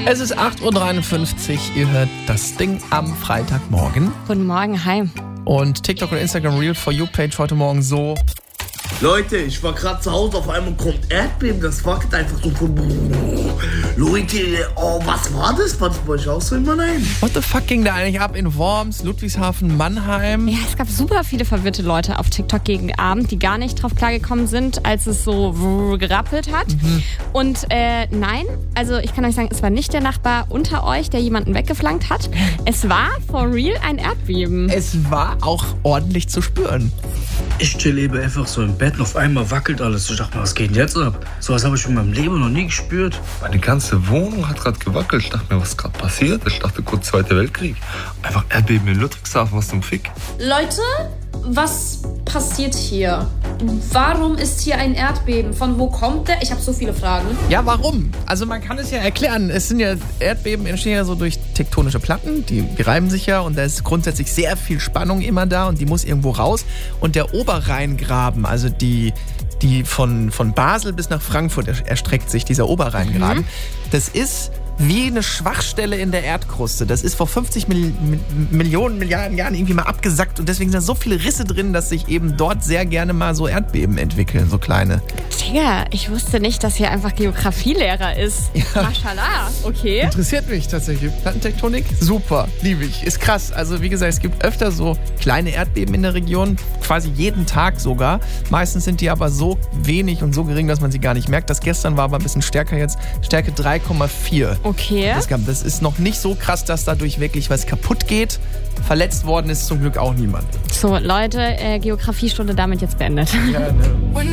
Es ist 8.53 Uhr, ihr hört das Ding am Freitagmorgen. Guten Morgen, hi. Und TikTok und Instagram Reel For You Page heute Morgen so. Leute, ich war gerade zu Hause, auf einmal kommt Erdbeben, das wackelt einfach so von... Leute, oh, was war das? War das bei euch auch so immer? Nein. What the fuck ging da eigentlich ab in Worms, Ludwigshafen, Mannheim? Ja, es gab super viele verwirrte Leute auf TikTok gegen Abend, die gar nicht drauf klargekommen sind, als es so gerappelt hat. Und nein, also ich kann euch sagen, es war nicht der Nachbar unter euch, der jemanden weggeflankt hat. Es war for real ein Erdbeben. Es war auch ordentlich zu spüren. Ich chill eben einfach so im Bett und auf einmal wackelt alles. Ich dachte mir, was geht denn jetzt ab? So was habe ich in meinem Leben noch nie gespürt. Meine ganze Wohnung hat gerade gewackelt. Ich dachte mir, was ist gerade passiert? Ich dachte kurz Zweiter Weltkrieg. Einfach Erdbeben in Ludwigshafen, was zum Fick? Leute, was passiert hier? Warum ist hier ein Erdbeben? Von wo kommt der? Ich habe so viele Fragen. Ja, warum? Also man kann es ja erklären. Es sind ja Erdbeben entstehen ja so durch tektonische Platten, die reiben sich ja und da ist grundsätzlich sehr viel Spannung immer da und die muss irgendwo raus. Und der Oberrheingraben, also die von Basel bis nach Frankfurt erstreckt sich, dieser Oberrheingraben, das ist wie eine Schwachstelle in der Erdkruste. Das ist vor 50 Milliarden Jahren irgendwie mal abgesackt und deswegen sind da so viele Risse drin, dass sich eben dort sehr gerne mal so Erdbeben entwickeln, so kleine. Digga, ich wusste nicht, dass hier einfach Geografielehrer ist. Ja. Mashallah, okay. Interessiert mich tatsächlich. Plattentektonik? Super, liebe ich. Ist krass. Also wie gesagt, es gibt öfter so kleine Erdbeben in der Region, quasi jeden Tag sogar. Meistens sind die aber so wenig und so gering, dass man sie gar nicht merkt. Das gestern war aber ein bisschen stärker jetzt. Stärke 3,4. Okay. Das ist noch nicht so krass, dass dadurch wirklich was kaputt geht. Verletzt worden ist zum Glück auch niemand. So, Leute, Geografiestunde damit jetzt beendet. Ja, ne.